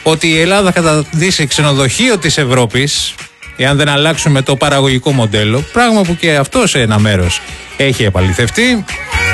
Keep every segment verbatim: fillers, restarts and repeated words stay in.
ότι η Ελλάδα θα καταντήσει ξενοδοχείο της Ευρώπης εάν δεν αλλάξουμε το παραγωγικό μοντέλο, πράγμα που και αυτό σε ένα μέρος έχει επαληθευτεί.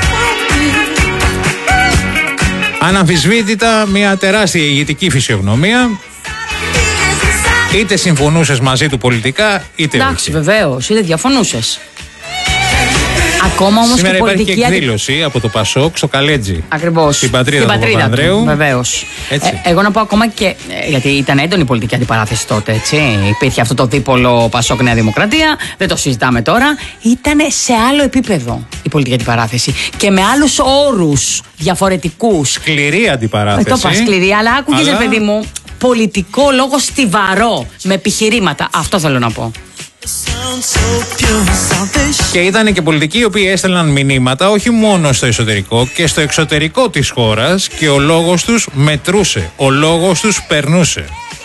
Αναμφισβήτητα μια τεράστια ηγετική φυσιογνωμία. Είτε συμφωνούσες μαζί του πολιτικά, είτε όχι. Εντάξει, βεβαίως, είτε διαφωνούσες. Ακόμα όμως σήμερα και υπάρχει πολιτική... και εκδήλωση από το Πασόκ στο Καλέτζι. Ακριβώς. Στην πατρίδα, Στην πατρίδα του Παπανδρέου. Βεβαίως. Ε, εγώ να πω ακόμα και. Ε, γιατί ήταν έντονη η πολιτική αντιπαράθεση τότε, έτσι. Υπήρχε αυτό το δίπολο Πασόκ Νέα Δημοκρατία. Δεν το συζητάμε τώρα. Ήταν σε άλλο επίπεδο η πολιτική αντιπαράθεση. Και με άλλους όρους διαφορετικούς. Σκληρή αντιπαράθεση. Ε, το είπα σκληρή, αλλά άκουγες, αλλά... παιδί μου, πολιτικό λόγο στιβαρό. Με επιχειρήματα. Αυτό θέλω να πω. Και ήταν και πολιτικοί οι οποίοι έστελναν μηνύματα όχι μόνο στο εσωτερικό και στο εξωτερικό της χώρας και ο λόγος τους μετρούσε, ο λόγος τους περνούσε.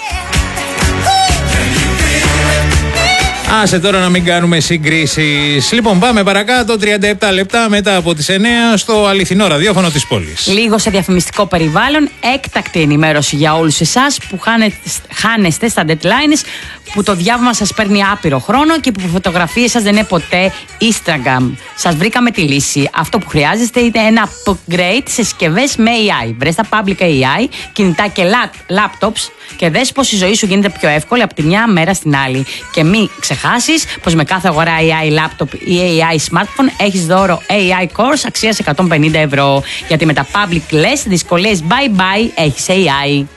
Άσε τώρα να μην κάνουμε συγκρίσεις. Λοιπόν, πάμε παρακάτω. τριάντα επτά λεπτά μετά από τις εννιά στο αληθινό ραδιόφωνο της πόλης. Λίγο σε διαφημιστικό περιβάλλον. Έκτακτη ενημέρωση για όλους εσάς που χάνεστε στα deadlines, που το διάβημα σας παίρνει άπειρο χρόνο και που οι φωτογραφίες σας δεν είναι ποτέ Instagram. Σας βρήκαμε τη λύση. Αυτό που χρειάζεστε είναι ένα upgrade σε συσκευές με έι άι. Βρες τα public έι άι, κινητά και laptops και δες πως η ζωή σου γίνεται πιο εύκολη από τη μια μέρα στην άλλη. Και μην ξεχάσεις πως με κάθε αγορά έι άι laptop ή έι άι smartphone έχεις δώρο έι άι course αξίας εκατόν πενήντα ευρώ. Γιατί με τα public less δυσκολίες bye bye έχεις έι άι.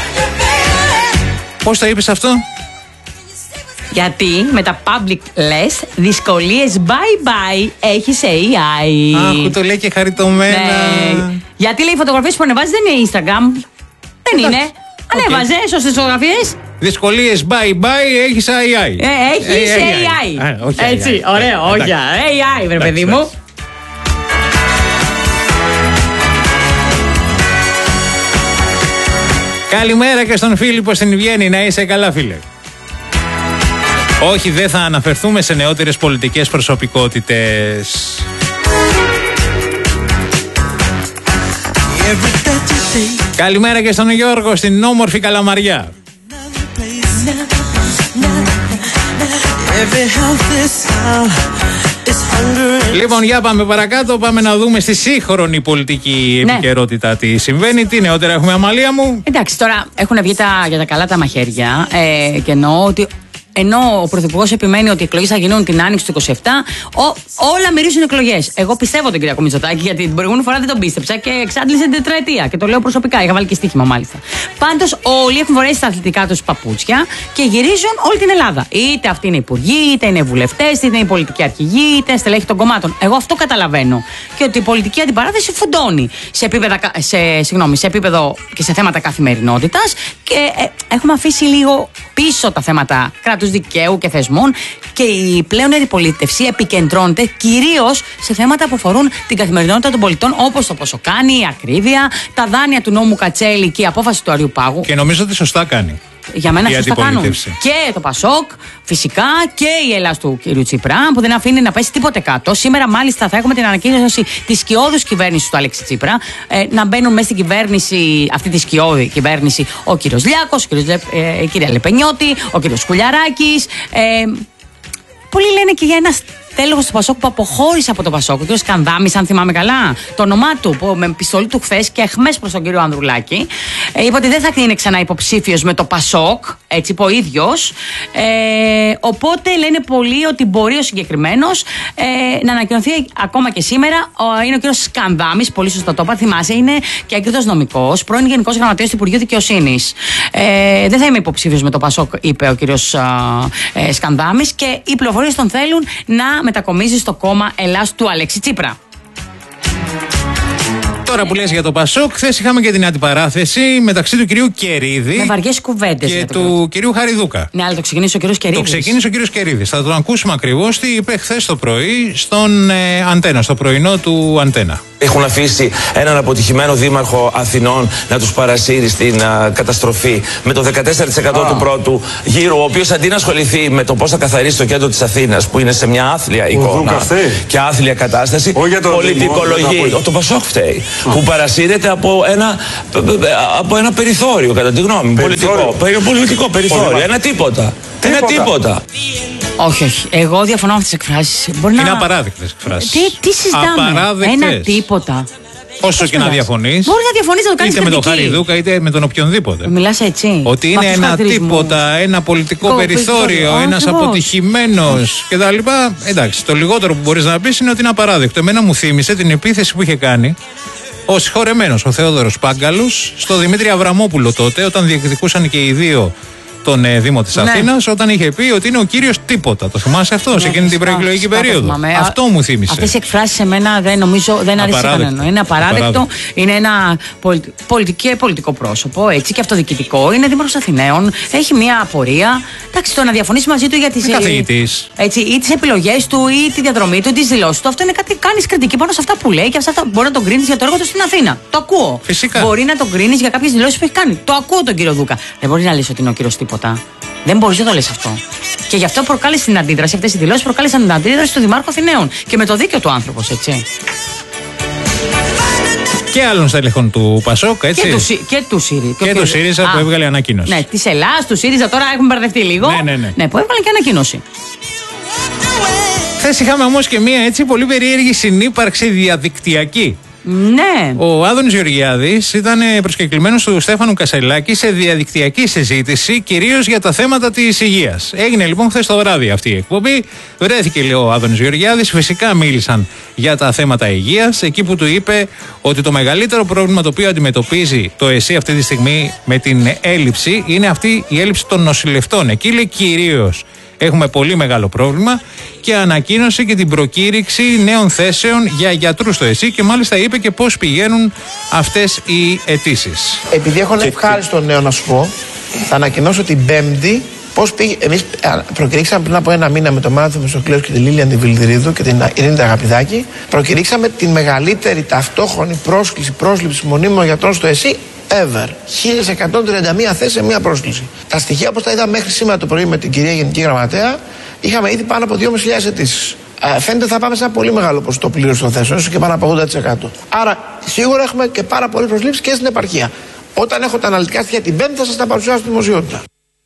Πώς το είπες αυτό? Γιατί με τα public less δυσκολίες bye bye έχεις έι άι. Αχ, το λέει και χαριτωμένα. Ναι. Γιατί λέει οι φωτογραφίες που ανεβάζεις δεν είναι Instagram. Δεν είναι. Okay. Ανέβαζε σωστές φωτογραφίες. Δυσκολίες bye bye έχεις έι άι. Ε, έχεις έι άι. Έτσι, ωραίο, όχι. έι άι, βρε παιδί μου. Καλημέρα και στον Φίλιππο στην Βιέννη. Να είσαι καλά, φίλε. Όχι, δεν θα αναφερθούμε σε νεότερες πολιτικές προσωπικότητες. Καλημέρα και στον Γιώργο στην όμορφη Καλαμαριά. Λοιπόν, για πάμε παρακάτω. Πάμε να δούμε στη σύγχρονη πολιτική ναι. επικαιρότητα τι συμβαίνει. Τι νεότερα έχουμε, Αμαλία μου? Εντάξει, τώρα έχουν βγει τα, για τα καλά τα μαχαίρια ε, και εννοώ ότι ενώ ο Πρωθυπουργός επιμένει ότι οι εκλογές θα γίνουν την άνοιξη του είκοσι επτά, ο, όλα μυρίζουν εκλογές. Εγώ πιστεύω τον Κυριακό Μητσοτάκη, γιατί την προηγούμενη φορά δεν τον πίστεψα και εξάντλησε την τετραετία. Και το λέω προσωπικά, είχα βάλει και στοίχημα μάλιστα. Πάντως, όλοι έχουν φορέσει τα αθλητικά τους παπούτσια και γυρίζουν όλη την Ελλάδα. Είτε αυτοί είναι υπουργοί, είτε είναι βουλευτές, είτε είναι οι πολιτικοί αρχηγοί, είτε στελέχη των κομμάτων. Εγώ αυτό καταλαβαίνω. Και ότι η πολιτική αντιπαράθεση φουντώνει σε, επίπεδα, σε, συγγνώμη, σε επίπεδο και σε θέματα καθημερινότητας και ε, έχουμε αφήσει λίγο πίσω τα θέματα κράτους δικαίου και θεσμών και η πλέον αντιπολίτευση επικεντρώνεται κυρίως σε θέματα που αφορούν την καθημερινότητα των πολιτών, όπως το πόσο κάνει, η ακρίβεια, τα δάνεια του νόμου Κατσέλη και η απόφαση του Αριού Πάγου. Και νομίζω ότι σωστά κάνει. Για μένα σωστά κάνουν. Και το Πασόκ, φυσικά, και η Ελλάς του κ. Τσίπρα, που δεν αφήνει να πέσει τίποτε κάτω. Σήμερα, μάλιστα, θα έχουμε την ανακοίνωση της σκιώδους κυβέρνησης του Αλέξη Τσίπρα. Ε, να μπαίνουν μέσα στην κυβέρνηση, αυτή τη σκιώδη κυβέρνηση, ο κ. Λιάκος, η ε, κυρία Λεπενιώτη, ο κ. Σκουλιαράκης. Ε, πολλοί λένε και για ένα τέλος του Πασόκ που αποχώρησε από το Πασόκ. Ο κ. Σκανδάμης, αν θυμάμαι καλά, το όνομά του, που με επιστολή του χθες και αιχμές προς τον κύριο Ανδρουλάκη, ε, είπε ότι δεν θα είναι ξανά υποψήφιος με το Πασόκ, έτσι είπε ο ίδιος. Ε, οπότε λένε πολλοί ότι μπορεί ο συγκεκριμένος ε, να ανακοινωθεί ακόμα και σήμερα. Ο, είναι ο κ. Σκανδάμης, πολύ σωστό το είπα, θυμάσαι, είναι και έγκριτος νομικός, πρώην Γενικός Γραμματέας του Υπουργείου Δικαιοσύνης. Ε, δεν θα είμαι υποψήφιος με το Πασόκ, είπε ο κ. Ε, Σκανδάμης, και οι πληροφορίες τον θέλουν να μετακομίζει στο κόμμα Ελλάς του Αλέξη Τσίπρα. Τώρα που λες για το Πασόκ, χθες είχαμε και την αντιπαράθεση μεταξύ του κυρίου Κερίδη με βαριές κουβέντες και του κυρίου Χαριδούκα. Ναι, αλλά το ξεκίνησε ο κύριος Κερίδης. Το ξεκίνησε ο κύριος Κερίδης. Θα τον ακούσουμε ακριβώς τι είπε χθες το πρωί στον ε, Αντένα, στο πρωινό του Αντένα. Έχουν αφήσει έναν αποτυχημένο δήμαρχο Αθηνών να τους παρασύρει στην α, καταστροφή με το δεκατέσσερα τοις εκατό oh. του πρώτου γύρου, ο οποίος αντί να ασχοληθεί με το πώς θα καθαρίσει το κέντρο της Αθήνας, που είναι σε μια άθλια εικόνα και άθλια κατάσταση, πολιτικολογεί. Το, το Πασόκ φταίει, oh. που παρασύρεται από ένα, από ένα περιθώριο, κατά τη γνώμη μου. Πολιτικό, πολιτικό περιθώριο. Ένα τίποτα. Ένα τίποτα. Όχι, όχι. Εγώ διαφωνώ με αυτές τις εκφράσεις. Είναι να... απαράδεκτες εκφράσεις. Τι, τι συζητάμε. Ένα τίποτα. Όσο πώς και να διαφωνείς. Μπορεί να διαφωνείς, να το κάνεις είτε με τον Χαριδούκα είτε με τον οποιονδήποτε. Μιλάς έτσι. Ότι είναι ένα τίποτα, ένα πολιτικό Κο, περιθώριο, ένας αποτυχημένος κτλ. Εντάξει, το λιγότερο που μπορείς να πεις είναι ότι είναι απαράδεκτο. Εμένα μου θύμισε την επίθεση που είχε κάνει ο συγχωρεμένος, ο Θεόδωρος Πάγκαλος, στο Δημήτρη Αβραμόπουλο τότε, όταν διεκδικούσαν και οι δύο τον ε, Δήμο της ναι. Αθήνας, όταν είχε πει ότι είναι ο κύριος τίποτα. Το θυμάσαι αυτό, ναι, σε εκείνη την προεκλογική περίοδο. Αυτό μου θύμισε. Αυτές οι εκφράσεις σε μένα δεν νομίζω, δεν αρέσει κανένα. Είναι απαράδεκτο, απαράδεκτο. Είναι ένα πολιτι... πολιτικό, πολιτικό πρόσωπο, έτσι, και αυτοδιοικητικό. Είναι Δήμαρχος Αθηναίων, έχει μια απορία. Εντάξει, το να διαφωνήσει μαζί του για τις, έτσι, ή τις επιλογές του ή τη διαδρομή του, τις δηλώσεις του. Αυτό είναι κάτι, κάνεις κριτική πάνω σε αυτά που λέει και αυτά μπορεί να τον κρίνεις για το έργο του στην Αθήνα. Το ακούω. Φυσικά. Μπορεί να τον κρίνεις για κάποιες δηλώσεις που έχει κάνει. Το ακούω τον κύριο Δούκα. Δεν μπορεί να λες ότι είναι ο κύριος τίποτα. Δεν μπορείς να το λες αυτό. Και γι' αυτό προκάλεσε την αντίδραση. Αυτές οι δηλώσεις προκάλεσαν την αντίδραση του Δημάρχου Αθηναίων. Και με το δίκιο του άνθρωπος, έτσι. Και άλλων στελεχών του Πασόκ, έτσι. Και του, και του ΣΥΡΙΖΑ. Και, και του ΣΥΡΙΖΑ που έβγαλε ανακοίνωση. Ναι, τη Ελλάδας, του ΣΥΡΙΖΑ, τώρα έχουμε μπερδευτεί λίγο. Ναι, ναι, ναι. Ναι, που έβγαλε και ανακοίνωση. Χθες είχαμε όμως και μία έτσι πολύ περίεργη συνύπαρξη διαδικτυακή. Ναι. Ο Άδωνης Γεωργιάδης ήταν προσκεκλημένος του Στέφανου Κασελάκη σε διαδικτυακή συζήτηση, κυρίως για τα θέματα της υγείας. Έγινε λοιπόν χθες το βράδυ αυτή η εκπομπή. Βρέθηκε, λέει, ο Άδωνης Γεωργιάδης. Φυσικά μίλησαν για τα θέματα υγείας. Εκεί που του είπε ότι το μεγαλύτερο πρόβλημα το οποίο αντιμετωπίζει το ΕΣΥ αυτή τη στιγμή με την έλλειψη είναι αυτή η έλλειψη των νοσηλευτών. Εκεί, λέει, κυρίως έχουμε πολύ μεγάλο πρόβλημα, και ανακοίνωσε και την προκήρυξη νέων θέσεων για γιατρούς στο ΕΣΥ και μάλιστα είπε και πώς πηγαίνουν αυτές οι αιτήσεις. Επειδή έχω ένα ευχάριστο νέο να σου πω, θα ανακοινώσω την Πέμπτη πώς πήγε. Εμείς προκηρύξαμε πριν από ένα μήνα με τον Μάνο Θεμιστοκλέου και τη Λίλια Αντιβιλδρίδου και την Ειρήνη Αγαπηδάκη, προκηρύξαμε την μεγαλύτερη ταυτόχρονη πρόσκληση πρόσληψη μονίμων γιατρών στο ΕΣΥ ever. χίλια εκατόν τριάντα μία θέσεις σε μία πρόσκληση. Τα στοιχεία, όπως τα είδα μέχρι σήμερα το πρωί με την κυρία Γενική Γραμματέα, είχαμε ήδη πάνω από δύο χιλιάδες πεντακόσιες αιτήσεις. Ε, φαίνεται θα πάμε σε ένα πολύ μεγάλο ποσοστό πλήρωση των θέσεων, ίσως και πάνω από ογδόντα τοις εκατό. Άρα σίγουρα έχουμε και πάρα πολλές προσλήψεις και στην επαρχία. Όταν έχω τα αναλυτικά στοιχεία την Πέμπτη θα σας τα παρουσιάσω στη δημοσιότητα.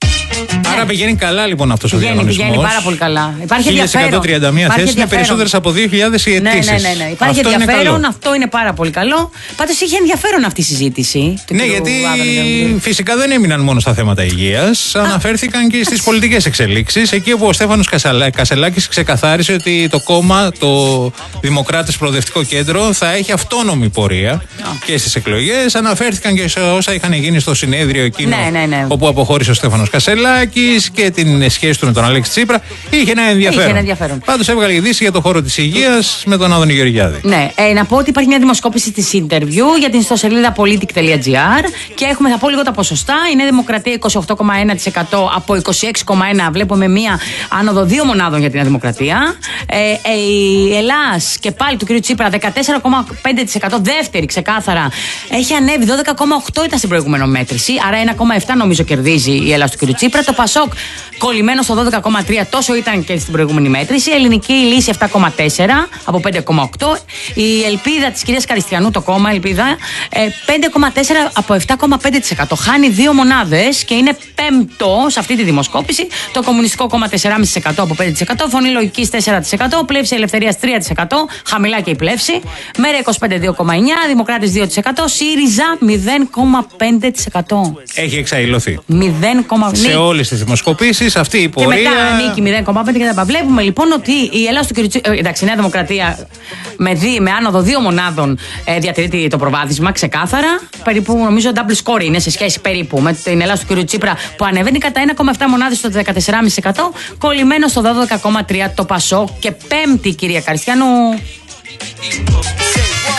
Άρα πηγαίνει καλά λοιπόν αυτός ο διαγωνισμός. Πηγαίνει πάρα πολύ καλά. Υπάρχει χίλια εκατόν τριάντα μία θέσεις, είναι περισσότερες από δύο χιλιάδες οι αιτήσεις. Ναι, ναι, ναι, ναι. Υπάρχει αυτό ενδιαφέρον, είναι αυτό είναι πάρα πολύ καλό. Πάντως είχε ενδιαφέρον αυτή η συζήτηση. Ναι, γιατί φυσικά δεν έμειναν μόνο στα θέματα υγείας. Αναφέρθηκαν και στις πολιτικές εξελίξεις. Εκεί όπου ο Στέφανος Κασελάκης ξεκαθάρισε ότι το κόμμα, το Δημοκράτες Προοδευτικό Κέντρο, θα έχει αυτόνομη πορεία και στις εκλογές. Αναφέρθηκαν και σε όσα είχαν γίνει στο συνέδριο εκείνο όπου αποχώρησε ο Στέφανος Κασελάκης και την σχέση του με τον Αλέξη Τσίπρα. Είχε ένα ενδιαφέρον. ενδιαφέρον. Πάντως έβγαλε ειδήσει για το χώρο της υγείας με τον Άδωνη Γεωργιάδη. Ναι, ε, να πω ότι υπάρχει μια δημοσκόπηση της interview για την ιστοσελίδα politic τελεία gr και έχουμε, θα πω λίγο τα ποσοστά. Η Νέα Δημοκρατία είκοσι οκτώ κόμμα ένα τοις εκατό από είκοσι έξι κόμμα ένα τοις εκατό. Βλέπουμε μια άνοδο δύο μονάδων για την Νέα Δημοκρατία. Ε, ε, η Ελλάς και πάλι του κ. Τσίπρα δεκατέσσερα κόμμα πέντε τοις εκατό, δεύτερη ξεκάθαρα. Έχει ανέβει, δώδεκα κόμμα οκτώ τοις εκατό ήταν στην προηγούμενη μέτρηση. Άρα ένα κόμμα επτά τοις εκατό νομίζω κερδίζει η Ελλάς του κ. Τσίπρα. Το Πασόκ κολλημένο στο δώδεκα κόμμα τρία τοις εκατό, τόσο ήταν και στην προηγούμενη μέτρηση. Η Ελληνική Λύση επτά κόμμα τέσσερα τοις εκατό από πέντε κόμμα οκτώ τοις εκατό. Η Ελπίδα της κυρίας Καριστιανού, το κόμμα Ελπίδα, πέντε κόμμα τέσσερα τοις εκατό από επτά κόμμα πέντε τοις εκατό. Χάνει δύο μονάδες και είναι πέμπτο σε αυτή τη δημοσκόπηση. Το Κομμουνιστικό Κόμμα τέσσερα κόμμα πέντε τοις εκατό από πέντε τοις εκατό. Φωνή Λογικής τέσσερα τοις εκατό. Πλεύση Ελευθερίας τρία τοις εκατό. Χαμηλά και η πλεύση. Μέρα είκοσι πέντε δύο κόμμα εννιά τοις εκατό. Δημοκράτης δύο τοις εκατό. ΣΥΡΙΖΑ μηδέν κόμμα πέντε τοις εκατό. Έχει εξαϊλωθεί. μηδέν κόμμα πέντε τοις εκατό. Σε όλες τις δημοσκοπήσεις αυτή η πορεία. Και μετά νίκη μηδέν κόμμα πέντε τοις εκατό. Βλέπουμε λοιπόν ότι η Ελλάδα του κ. Ε, εντάξει, η Νέα Δημοκρατία με, δι, με άνοδο δύο μονάδων ε, διατηρείται το προβάδισμα ξεκάθαρα. Περίπου νομίζω double score είναι σε σχέση περίπου με την Ελλάδα του κ. Τσίπρα που ανεβαίνει κατά ένα κόμμα επτά μονάδες στο δεκατέσσερα κόμμα πέντε τοις εκατό. Κολλημένο στο δώδεκα κόμμα τρία τοις εκατό το Πασόκ. Και πέμπτη, κυρία Καριστιανού.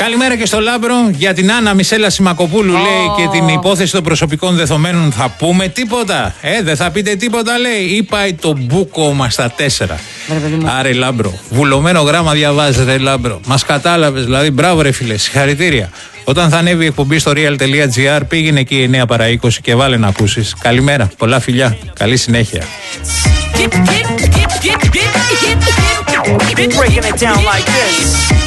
Καλημέρα και στο Λάμπρο. Για την Άννα Μισέλα Σιμακοπούλου, oh. λέει, και την υπόθεση των προσωπικών δεδομένων θα πούμε τίποτα. Ε, δεν θα πείτε τίποτα, λέει. Ή πάει το μπούκο μας στα τέσσερα. Άρε Λάμπρο. Βουλωμένο γράμμα διαβάζει, ρε Λάμπρο. Μας κατάλαβες, δηλαδή. Μπράβο, ρε φίλε. Συγχαρητήρια. Όταν θα ανέβει η εκπομπή στο real.gr, πήγαινε εκεί εννιά παρά είκοσι και βάλε να ακούσεις. Καλημέρα. Πολλά φιλιά. Καλή συνέχεια. Breaking it down like this.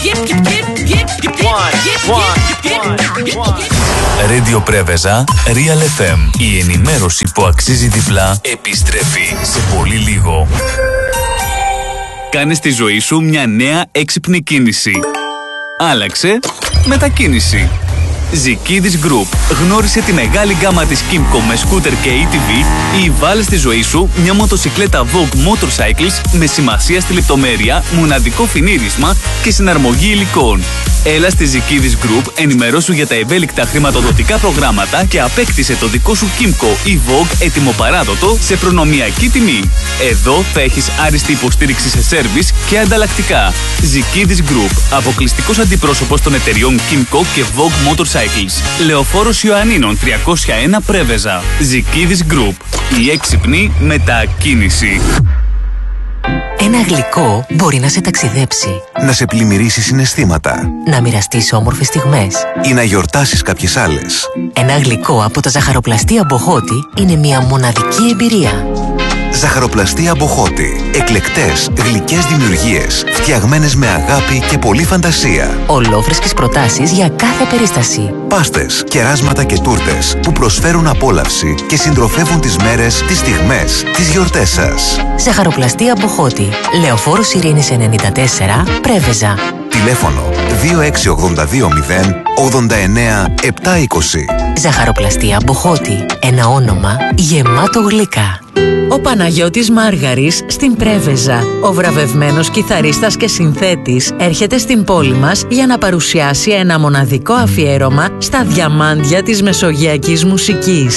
One, one, one. Radio Πρέβεζα, Real εφ εμ. Η ενημέρωση που αξίζει διπλά επιστρέφει σε πολύ λίγο. Κάνε στη ζωή σου μια νέα έξυπνη κίνηση. Άλλαξε μετακίνηση. Ζικίδης Group. Γνώρισε τη μεγάλη γκάμα της Kymco με σκούτερ και έι τι βι ή βάλε στη ζωή σου μια μοτοσικλέτα Vogue Motorcycles με σημασία στη λεπτομέρεια, μοναδικό φινίρισμα και συναρμογή υλικών. Έλα στη Ζικίδης Group, ενημερώσου για τα ευέλικτα χρηματοδοτικά προγράμματα και απέκτησε το δικό σου Kymco ή Vogue έτοιμο-παράδοτο σε προνομιακή τιμή. Εδώ θα έχεις άριστη υποστήριξη σε σέρβις και ανταλλακτικά. Ζικίδης Group. Αποκλειστικός αντιπρόσωπος των εταιριών Kymco και Vogue Motorcycles. Λεωφόρος Ιωαννίνων τριακόσια ένα Πρέβεζα. Ζικίδης Group. Η έξυπνη μετακίνηση. Ένα γλυκό μπορεί να σε ταξιδέψει, να σε πλημμυρίσει συναισθήματα, να μοιραστείς όμορφες στιγμές ή να γιορτάσεις κάποιες άλλες. Ένα γλυκό από τα ζαχαροπλαστεία Μποχώτη είναι μια μοναδική εμπειρία. Ζαχαροπλαστεία Μποχώτη. Εκλεκτές, γλυκές δημιουργίες, φτιαγμένες με αγάπη και πολλή φαντασία. Ολόφρεσκες προτάσεις για κάθε περίσταση. Πάστες, κεράσματα και τούρτες που προσφέρουν απόλαυση και συντροφεύουν τις μέρες, τις στιγμές, τις γιορτές σας. Ζαχαροπλαστεία Μποχώτη. Λεωφόρος Ειρήνης ενενήντα τέσσερα, Πρέβεζα. Τηλέφωνο δύο έξι ογδόντα δύο μηδέν ογδόντα εννέα επτακόσια είκοσι. Ζαχαροπλαστεία Μποχώτη. Ένα όνομα γεμάτο γλυκά. Ο Παναγιώτης Μάργαρης στην Πρέβεζα. Ο βραβευμένος κιθαρίστας και συνθέτης έρχεται στην πόλη μας για να παρουσιάσει ένα μοναδικό αφιέρωμα στα διαμάντια της μεσογειακής μουσικής.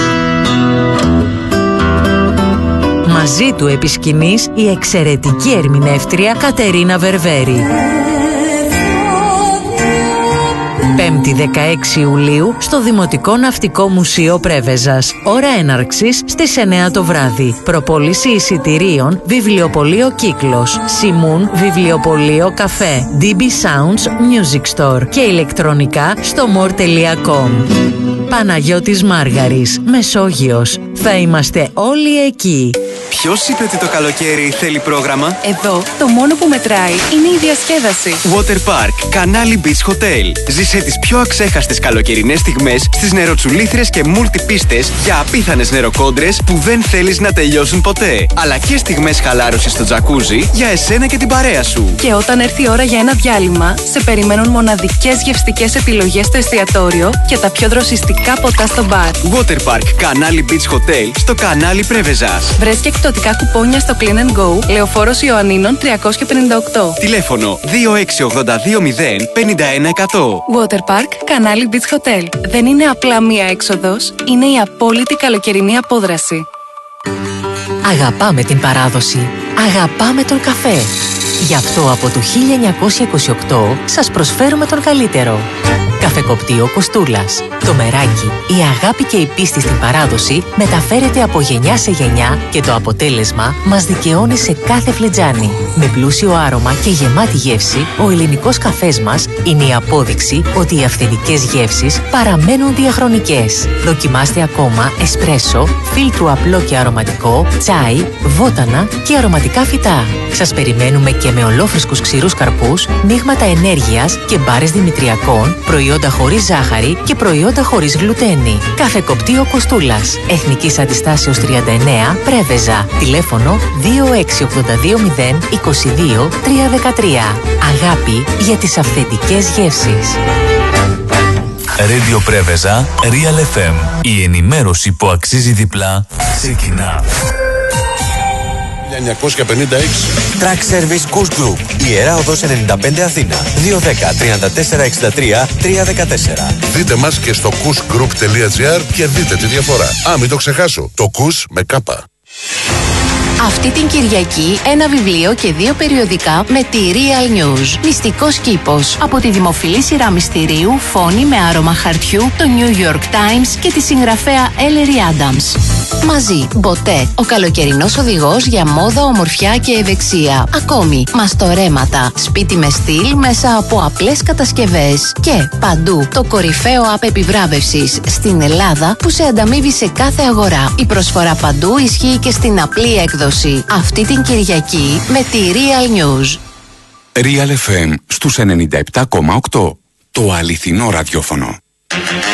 Μαζί του επί σκηνής η εξαιρετική ερμηνεύτρια Κατερίνα Βερβέρη. Πέμπτη δεκαέξι Ιουλίου στο Δημοτικό Ναυτικό Μουσείο Πρέβεζας. Ώρα έναρξης στις εννέα το βράδυ. Προπόληση εισιτηρίων Βιβλιοπωλείο Κύκλος, Σιμούν Βιβλιοπωλείο Καφέ, ντι μπι Sounds Music Store και ηλεκτρονικά στο more τελεία com. Παναγιώτης Μάργαρης, Μεσόγειος. Θα είμαστε όλοι εκεί. Ποιος είπε ότι το καλοκαίρι θέλει πρόγραμμα? Εδώ το μόνο που μετράει είναι η διασκέδαση. Water Park, Κανάλι Beach Hotel. Ζήσε τις πιο αξέχαστες καλοκαιρινές στιγμές στις νεροτσουλήθρες και μουλτιπίστες για απίθανες νεροκόντρες που δεν θέλεις να τελειώσουν ποτέ. Αλλά και στιγμές χαλάρωσης στο τζακούζι για εσένα και την παρέα σου. Και όταν έρθει η ώρα για ένα διάλειμμα, σε περιμένουν μοναδικές γευστικές επιλογές στο εστιατόριο και τα πιο δροσιστικά ποτά στο μπαρ. Water Park, Κανάλι Beach Hotel, στο Κανάλι Πρέβεζας. Βρες και εκπτωτικά κουπόνια στο Clean and Go, Λεωφόρος Ιωαννίνων τριακόσια πενήντα οκτώ. Τηλέφωνο δύο έξι ογδόντα δύο μηδέν πενήντα ένα εκατό. Water Park, Κανάλι Beach Hotel. Δεν είναι απλά μία έξοδος, είναι η απόλυτη καλοκαιρινή απόδραση. Αγαπάμε την παράδοση. Αγαπάμε τον καφέ. Γι' αυτό από το χίλια εννιακόσια είκοσι οκτώ σας προσφέρουμε τον καλύτερο. Καφεκοπτείο Κοστούλας. Το μεράκι, η αγάπη και η πίστη στην παράδοση μεταφέρεται από γενιά σε γενιά και το αποτέλεσμα μας δικαιώνει σε κάθε φλιτζάνι. Με πλούσιο άρωμα και γεμάτη γεύση, ο ελληνικός καφές μας είναι η απόδειξη ότι οι αυθεντικές γεύσεις παραμένουν διαχρονικές. Δοκιμάστε ακόμα εσπρέσο, φίλτρου απλό και αρωματικό, τσάι, βότανα και αρωματικά φυτά. Σας περιμένουμε και με ολόφρεσκους ξηρούς καρπούς, μείγματα ενέργειας και μπάρες δημητριακών, προϊόντα χωρίς ζάχαρη και προϊόντα χωρίς γλουτένη. Καφεκοπτείο Κοστούλας. Εθνικής Αντιστάσεως τριάντα εννέα, Πρέβεζα. Τηλέφωνο δύο έξι ογδόντα δύο μηδέν είκοσι δύο τριακόσια δεκατρία. Αγάπη για τις αυθεντικές γεύσεις. Radio Πρέβεζα, Real εφ εμ. Η ενημέρωση που αξίζει διπλά ξεκινά. χίλια εννιακόσια πενήντα έξι. Track Service Coast Group. Ιερά Οδός ενενήντα πέντε Αθήνα. δύο ένα μηδέν τρία τέσσερα έξι τρία τρία ένα τέσσερα. Δείτε μας και στο cousgroup τελεία gr και δείτε τη διαφορά. Α, μην το ξεχάσω. Το κους με κάπα. Αυτή την Κυριακή ένα βιβλίο και δύο περιοδικά με τη Real News. Μυστικός κήπος. Από τη δημοφιλή σειρά μυστηρίου Φόνη με άρωμα χαρτιού, το New York Times και τη συγγραφέα Ellery Adams. Μαζί, Μποτέ, ο καλοκαιρινός οδηγός για μόδα, ομορφιά και ευεξία. Ακόμη, μαστορέματα, σπίτι με στυλ μέσα από απλές κατασκευές. Και παντού, το κορυφαίο app επιβράβευσης στην Ελλάδα που σε ανταμείβει σε κάθε αγορά. Η προσφορά παντού ισχύει και στην απλή έκδοση. Αυτή την Κυριακή με τη Real News. Real εφ εμ στους ενενήντα επτά κόμμα οκτώ. Το αληθινό ραδιόφωνο.